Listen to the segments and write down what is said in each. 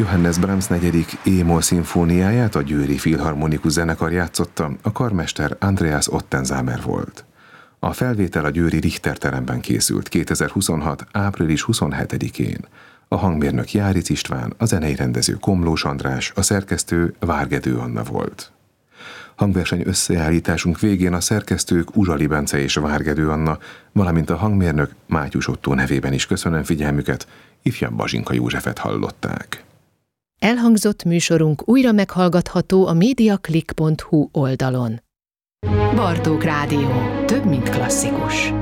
Johannes Brahms 4. E-moll szimfóniáját a Győri Filharmonikus Zenekar játszotta, a karmester Andreas Ottenzámer volt. A felvétel a győri Richter teremben készült 2026. április 27-én. A hangmérnök Járic István, a zenei rendező Komlós András, a szerkesztő Várgedő Anna volt. Hangverseny összeállításunk végén a szerkesztők Uzsali Bence és Várgedő Anna, valamint a hangmérnök Mátyus Ottó nevében is köszönöm figyelmüket, ifjabb Bazsinka Józsefet hallották. Elhangzott műsorunk újra meghallgatható a mediaclick.hu oldalon. Bartók Rádió. Több, mint klasszikus.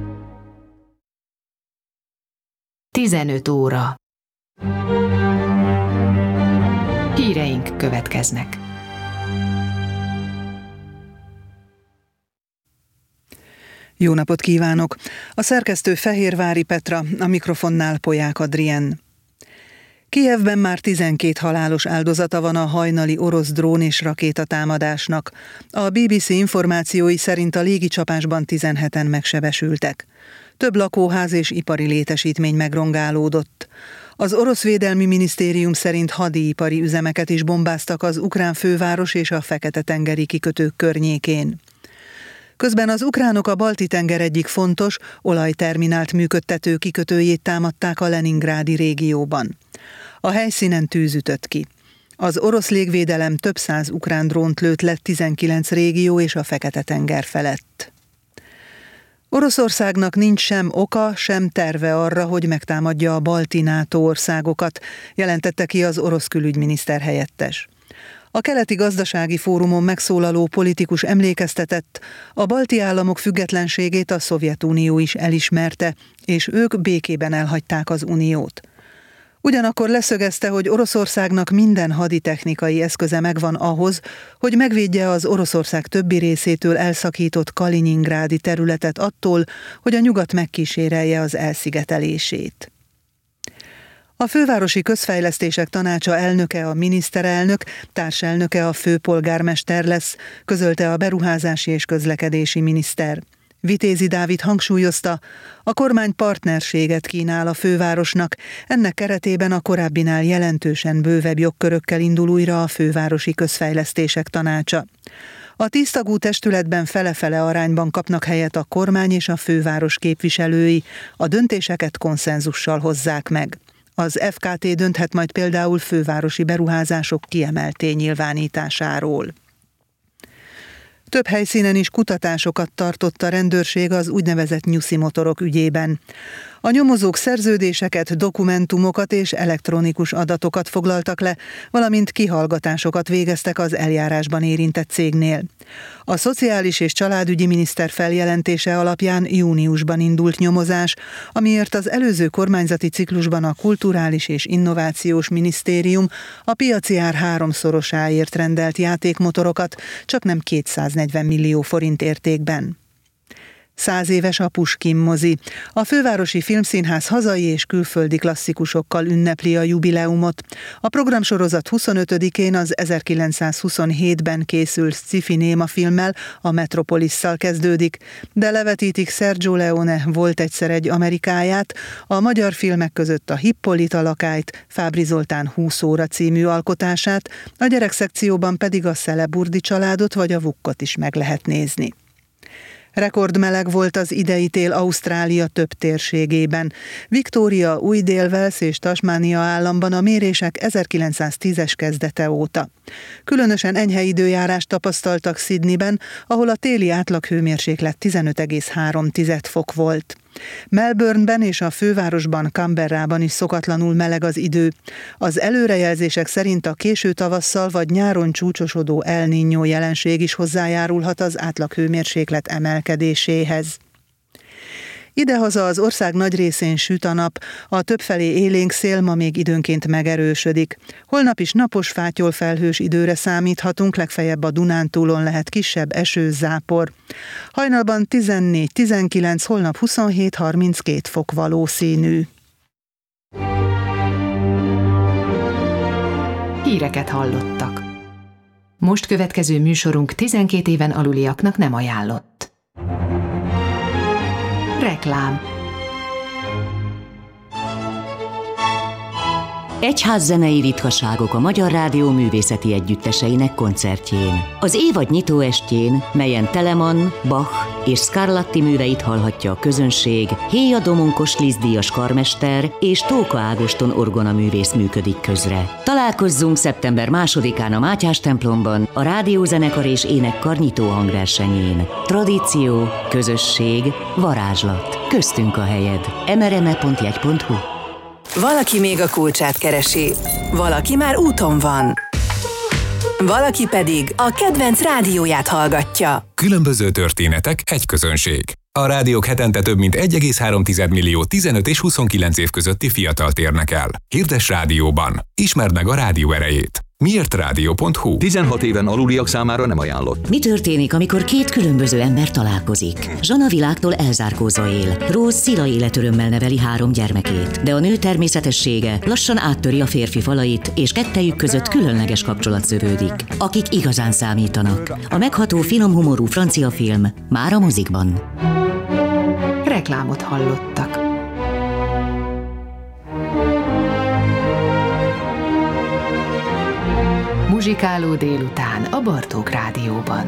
15 óra. Híreink következnek. Jó napot kívánok! A szerkesztő Fehérvári Petra, a mikrofonnál Polyák Adrien. Kijevben már 12 halálos áldozata van a hajnali orosz drón és rakétatámadásnak. A BBC információi szerint a légicsapásban 17-en megsebesültek. Több lakóház és ipari létesítmény megrongálódott. Az orosz védelmi minisztérium szerint hadipari üzemeket is bombáztak az ukrán főváros és a Fekete-tengeri kikötők környékén. Közben az ukránok a Balti-tenger egyik fontos, olajterminált működtető kikötőjét támadták a leningrádi régióban. A helyszínen tűz ütött ki. Az orosz légvédelem több száz ukrán drónt lőtt le 19 régió és a Fekete-tenger felett. Oroszországnak nincs sem oka, sem terve arra, hogy megtámadja a balti NATO országokat, jelentette ki az orosz külügyminiszter helyettes. A Keleti Gazdasági Fórumon megszólaló politikus emlékeztetett, a balti államok függetlenségét a Szovjetunió is elismerte, és ők békében elhagyták az uniót. Ugyanakkor leszögezte, hogy Oroszországnak minden haditechnikai eszköze megvan ahhoz, hogy megvédje az Oroszország többi részétől elszakított kaliningrádi területet attól, hogy a nyugat megkísérelje az elszigetelését. A Fővárosi Közfejlesztések Tanácsa elnöke a miniszterelnök, társelnöke a főpolgármester lesz, közölte a beruházási és közlekedési miniszter. Vitézi Dávid hangsúlyozta, a kormány partnerséget kínál a fővárosnak, ennek keretében a korábbinál jelentősen bővebb jogkörökkel indul újra a Fővárosi Közfejlesztések Tanácsa. A 10 tagú testületben fele-fele arányban kapnak helyet a kormány és a főváros képviselői, a döntéseket konszenzussal hozzák meg. Az FKT dönthet majd például fővárosi beruházások kiemelt nyilvánításáról. Több helyszínen is kutatásokat tartott a rendőrség az úgynevezett nyuszi motorok ügyében. A nyomozók szerződéseket, dokumentumokat és elektronikus adatokat foglaltak le, valamint kihallgatásokat végeztek az eljárásban érintett cégnél. A Szociális és Családügyi Miniszter feljelentése alapján júniusban indult nyomozás, amiért az előző kormányzati ciklusban a Kulturális és Innovációs Minisztérium a piaci ár 3-szorosáért rendelt játékmotorokat, csaknem 240 millió forint értékben. 100 éves a Puskin mozi. A Fővárosi Filmszínház hazai és külföldi klasszikusokkal ünnepli a jubileumot. A programsorozat 25-én az 1927-ben készült sci-fi némafilmmel, a Metropolisszal kezdődik, de levetítik Sergio Leone Volt egyszer egy Amerikáját, a magyar filmek között a Hippolyta lakályt, Fábry Zoltán 20 óra című alkotását, a gyerekszekcióban pedig a Szeleburdi családot vagy a Vukkot is meg lehet nézni. Rekordmeleg volt az idei tél Ausztrália több térségében. Victoria, Új-Dél-Wales és Tasmania államban a mérések 1910-es kezdete óta. Különösen enyhe időjárást tapasztaltak Sydneyben, ahol a téli átlaghőmérséklet 15,3 fok volt. Melbourneben és a fővárosban, Canberrában is szokatlanul meleg az idő. Az előrejelzések szerint a késő tavasszal vagy nyáron csúcsosodó El Niño jelenség is hozzájárulhat az átlaghőmérséklet emelkedéséhez. Idehaza az ország nagy részén süt a nap, a többfelé élénk szél ma még időnként megerősödik. Holnap is napos, fátyolfelhős időre számíthatunk, legfeljebb a Dunántúlon lehet kisebb eső, zápor. Hajnalban 14-19, holnap 27-32 fok valószínű. Híreket hallottak. Most következő műsorunk 12 éven aluliaknak nem ajánlott. Reklám. Egyházzenei ritkaságok a Magyar Rádió művészeti együtteseinek koncertjén. Az évad nyitóestjén, melyen Telemann, Bach és Scarlatti műveit hallhatja a közönség, Héja Domonkos Liszt-díjas karmester és Tóka Ágoston orgonaművész működik közre. Találkozzunk szeptember 2-án a Mátyás templomban a rádiózenekar és énekkar nyitó hangversenyén. Tradíció, közösség, varázslat. Köztünk a helyed. mrme.jegy.hu. Valaki még a kulcsát keresi, valaki már úton van, valaki pedig a kedvenc rádióját hallgatja. Különböző történetek, egy közönség. A rádiók hetente több mint 1,3 millió 15 és 29 év közötti fiatalt érnek el. Hirdess rádióban. Ismerd meg a rádió erejét. Miértradio.hu. 16 éven aluliak számára nem ajánlott. Mi történik, amikor két különböző ember találkozik? Zsana világtól elzárkózva él. Rose szila életörömmel neveli 3 gyermekét, de a nő természetessége lassan áttöri a férfi falait, és kettejük között különleges kapcsolat szövődik. Akik igazán számítanak. A megható finomhumorú francia film már a mozikban. Reklámot hallottak. Muzsikáló délután a Bartók Rádióban.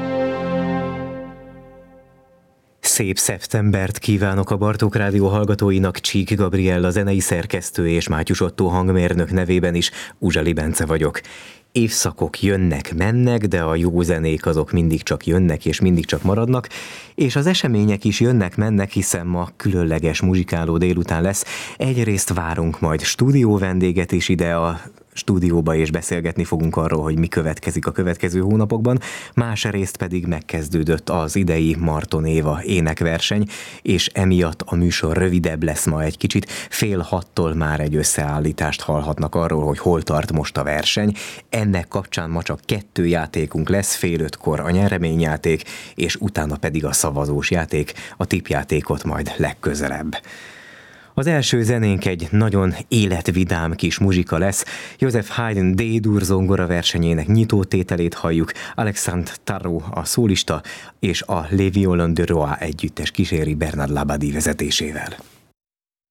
Szép szeptembert kívánok a Bartók Rádió hallgatóinak, Csík Gabriella zenei szerkesztő és Mátyus Ottó hangmérnök nevében is Uzsali Bence vagyok. Évszakok jönnek-mennek, de a jó zenék azok mindig csak jönnek és mindig csak maradnak, és az események is jönnek-mennek, hiszen ma különleges muzsikáló délután lesz. Egyrészt várunk majd stúdió vendéget is ide a stúdióba, és beszélgetni fogunk arról, hogy mi következik a következő hónapokban. Másrészt pedig megkezdődött az idei Marton Éva énekverseny, és emiatt a műsor rövidebb lesz ma egy kicsit. 5:30-tól már egy összeállítást hallhatnak arról, hogy hol tart most a verseny. Ennek kapcsán ma csak 2 játékunk lesz, 4:30-kor a nyereményjáték, és utána pedig a szavazós játék, a tippjátékot majd legközelebb. Az első zenénk egy nagyon életvidám kis muzsika lesz. Joseph Haydn D-dur zongora versenyének nyitótételét halljuk, Alexandre Tarot a szólista, és a Les Violons de Roi együttes kíséri Bernard Labadie vezetésével.